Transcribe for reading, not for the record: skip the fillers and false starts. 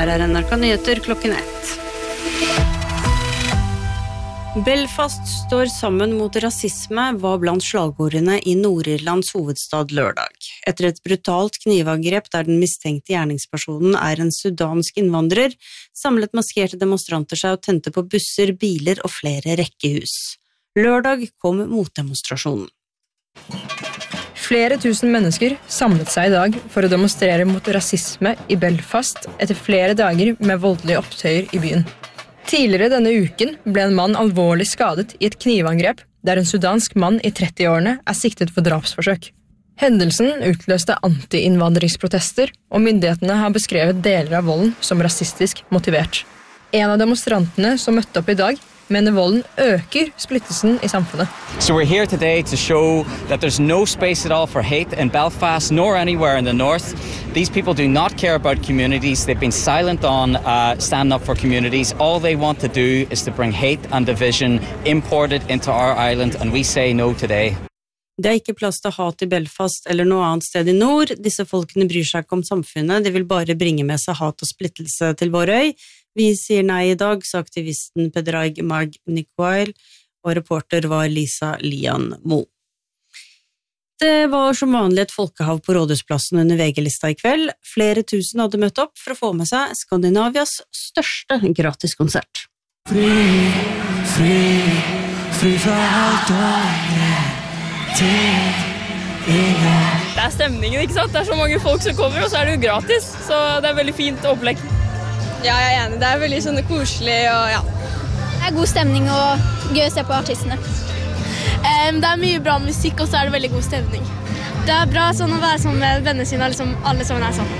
Her NRK Nyheter klokken 1. Belfast står sammen mot rasisme var blant slagordene i Nord-Irlands hovedstad lørdag. Etter et brutalt knivangrep der den mistenkte gjerningspersonen en sudansk innvandrer, samlet maskerte demonstranter seg og tente på busser, biler og flere rekkehus. Lørdag kom motdemonstrasjonen. Flere tusen mennesker samlet seg i dag for å demonstrere mot rasisme i Belfast etter flere dager med voldelige opptøyer i byen. Tidligere denne uken ble en mann alvorlig skadet i et knivangrep der en sudansk mann i 30-årene siktet for drapsforsøk. Hendelsen utløste anti-innvandringsprotester, og myndighetene har beskrevet deler av volden som rasistisk motivert. En av demonstrantene som møtte opp i dag mener volden øker splittelsen i samfunnet. So we're here today to show that there's no space at all for hate in Belfast nor anywhere in the north. These people do not care about communities. They've been silent on standing up for communities. All they want to do is to bring hate and division imported into our island, and we say no today. Det ikke plass til hat i Belfast eller noe annet sted i nord. Disse folkene bryr seg ikke om samfunnet. De vil bare bringe med seg hat og splittelse til vår øy. Vi sier nei i dag, sa aktivisten Pedraig Mag-Nicoil, og reporter var Lisa Lian Mo. Det var som vanlig et folkehav på Rådhusplassen under VG-lista i kveld. Flere tusen hadde møtt opp for å få med seg Skandinavias største gratiskonsert. Fri fra alt Det stemningen, ikke sant? Det så mange folk som kommer, og så det jo gratis. Så det veldig fint opplegg. Ja, jeg enig. Det veldig sånn koselig, og ja. Det god stemning og gøy å se på artistene. Det mye bra musikk, og så det veldig god stemning. Det bra sånn å være sammen med vennene sine, liksom alle sammen sammen.